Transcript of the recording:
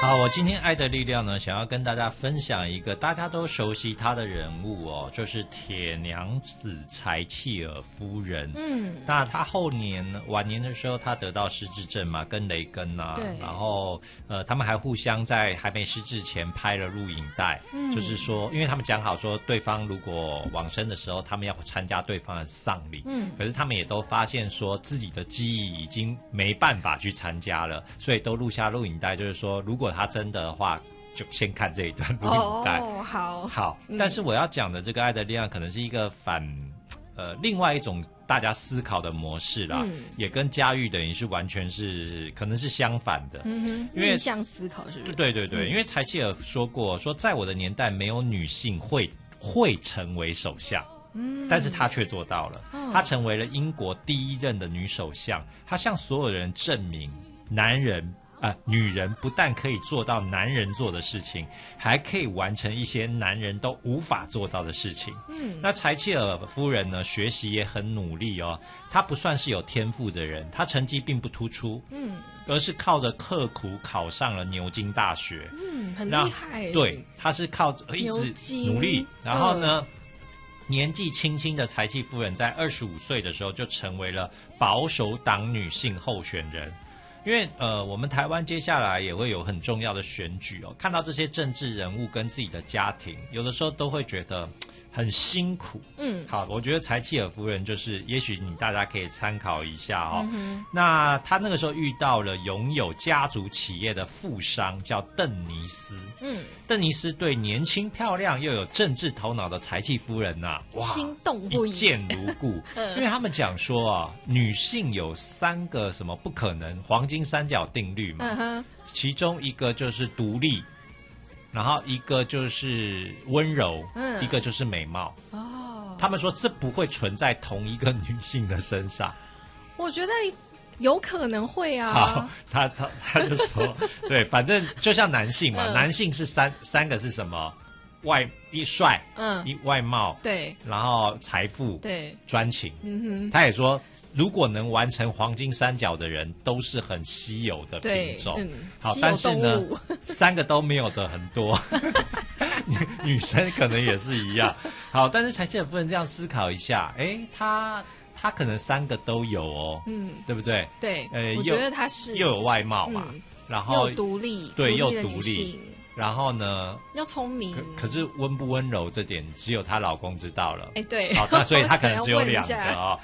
好，我今天爱的力量呢，想要跟大家分享一个大家都熟悉她的人物哦，就是铁娘子柴契尔夫人。那她晚年的时候，她得到失智症嘛，跟雷根啊， 对， 然后他们还互相在还没失智前拍了录影带，就是说，因为他们讲好说，对方如果往生的时候，他们要参加对方的丧礼，可是他们也都发现说自己的记忆已经没办法去参加了，所以都录下录影带，就是说，如果他真的话，就先看这一段录影带。好，但是我要讲的这个爱的力量，可能是一个另外一种大家思考的模式啦，也跟家喻等于是完全是可能是相反的。 因为逆向思考是不是？ 对，因为柴契尔说过，说在我的年代没有女性会成为首相。但是她却做到了，她成为了英国第一任的女首相，她向所有人证明女人不但可以做到男人做的事情，还可以完成一些男人都无法做到的事情。那柴契尔夫人呢，学习也很努力哦。她不算是有天赋的人，她成绩并不突出，而是靠着刻苦考上了牛津大学。 很厉害。 对，她是靠一直努力，然后呢，年纪轻轻的柴契夫人在25岁的时候就成为了保守党女性候选人。因为我们台湾接下来也会有很重要的选举哦，看到这些政治人物跟自己的家庭，有的时候都会觉得很辛苦。好，我觉得柴契尔夫人就是，也许大家可以参考一下哦。那她那个时候遇到了拥有家族企业的富商，叫邓尼斯。邓尼斯对年轻漂亮又有政治头脑的柴契夫人哇， 心动不已， 一见如故。因为他们讲说啊，女性有3个什么不可能黄金三角定律嘛，其中一个就是独立，然后一个就是温柔，一个就是美貌。他们说这不会存在同一个女性的身上。 我觉得有可能会啊。 好，他就说，对，反正就像男性嘛，男性是三个是什么？帅，外貌， 对， 然后财富， 对， 专情。他也说，如果能完成黄金三角的人，都是很稀有的品种。好，但是呢，3个都没有的很多。女生可能也是一样。好，但是柴契尔夫人这样思考一下，她可能3个都有哦，对不对？ 对，我觉得她是又有外貌嘛，然后又独立， 对，又独立。然后呢， 又聪明， 可是温不温柔这点只有她老公知道了。 对， 好，那所以她可能只有2个哦。